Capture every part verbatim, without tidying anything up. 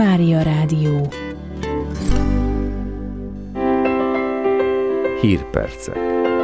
Mária Rádió. Hírpercek.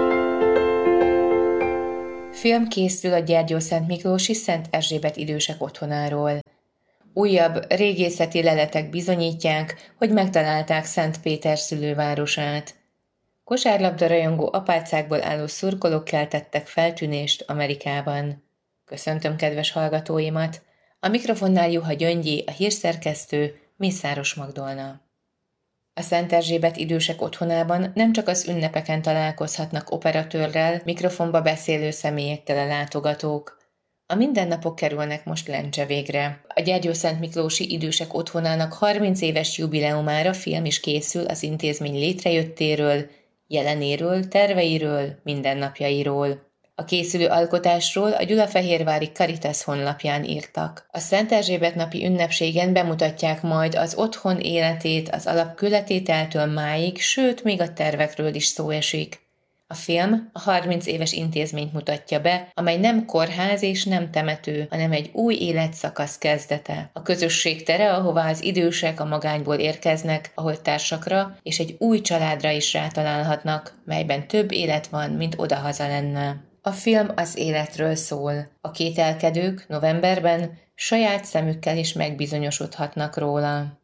Film készül a Gyergyószentmiklósi Szent Erzsébet idősek otthonáról. Újabb régészeti leletek bizonyítják, hogy megtalálták Szentpéter szülővárosát. Kosárlabda rajongó apácákból álló szurkolók keltettek feltűnést Amerikában. Köszöntöm kedves hallgatóimat! A mikrofonnál Juha Gyöngyi, a hírszerkesztő, Mészáros Magdolna. A Szent Erzsébet idősek otthonában nem csak az ünnepeken találkozhatnak operatőrrel, mikrofonba beszélő személyekkel a látogatók. A mindennapok kerülnek most lencse végre. A Gyergyószentmiklósi idősek otthonának harminc éves jubileumára film is készül az intézmény létrejöttéről, jelenéről, terveiről, mindennapjairól. A készülő alkotásról a Gyulafehérvári Caritas honlapján írtak. A Szent Erzsébet napi ünnepségen bemutatják majd az otthon életét az alapkőletételtől máig, sőt, még a tervekről is szó esik. A film a harminc éves intézményt mutatja be, amely nem kórház és nem temető, hanem egy új életszakasz kezdete. A közösség tere, ahová az idősek a magányból érkeznek, ahol társakra és egy új családra is rátalálhatnak, melyben több élet van, mint odahaza lenne. A film az életről szól. A kételkedők novemberben saját szemükkel is megbizonyosodhatnak róla.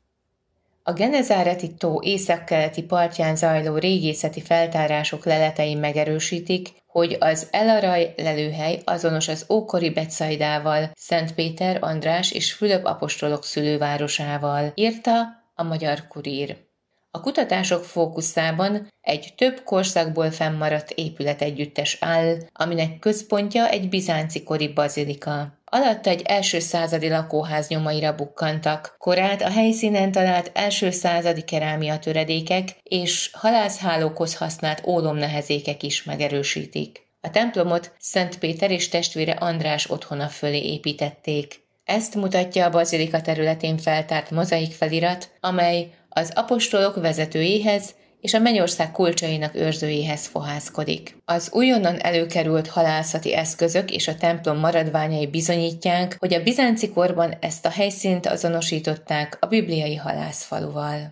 A Genezáreti tó északkeleti partján zajló régészeti feltárások leletei megerősítik, hogy az El Araj lelőhely azonos az ókori Betsaidával, Szent Péter, András és Fülöp apostolok szülővárosával, írta a Magyar Kurír. A kutatások fókuszában egy több korszakból fennmaradt épületegyüttes áll, aminek központja egy bizánci kori bazilika. Alatta egy első századi lakóház nyomaira bukkantak, korát a helyszínen talált első századi kerámia töredékek és halászhálókhoz használt ólomnehezékek is megerősítik. A templomot Szent Péter és testvére András otthona fölé építették. Ezt mutatja a bazilika területén feltárt mozaik felirat, amely az apostolok vezetőjéhez és a mennyország kulcsainak őrzőjéhez fohászkodik. Az újonnan előkerült halászati eszközök és a templom maradványai bizonyítják, hogy a bizánci korban ezt a helyszínt azonosították a bibliai halászfaluval.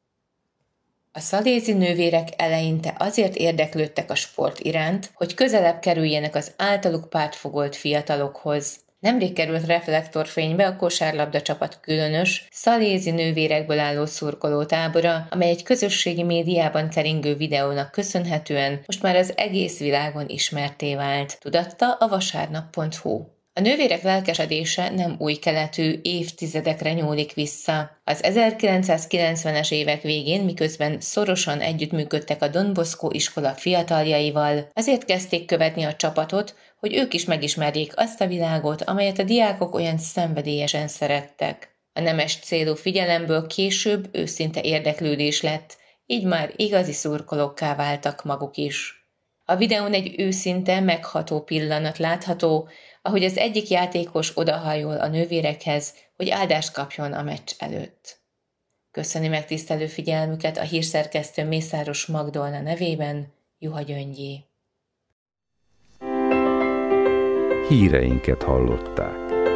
A szalézi nővérek eleinte azért érdeklődtek a sport iránt, hogy közelebb kerüljenek az általuk pártfogolt fiatalokhoz. Nemrég került reflektorfénybe a kosárlabda csapat különös, szalézi nővérekből álló szurkolótábora, amely egy közösségi médiában keringő videónak köszönhetően most már az egész világon ismertté vált, tudatta a vasárnap pont hu. A nővérek lelkesedése nem új keletű, évtizedekre nyúlik vissza. Az ezerkilencszázkilencvenes évek végén, miközben szorosan együttműködtek a Don Bosco iskola fiataljaival, azért kezdték követni a csapatot, hogy ők is megismerjék azt a világot, amelyet a diákok olyan szenvedélyesen szerettek. A nemes célú figyelemből később őszinte érdeklődés lett, így már igazi szurkolókká váltak maguk is. A videón egy őszinte, megható pillanat látható, ahogy az egyik játékos odahajol a nővérekhez, hogy áldást kapjon a meccs előtt. Köszöni megtisztelő figyelmüket a hírszerkesztő Mészáros Magdolna nevében, Juha Gyöngyi. Híreinket hallották.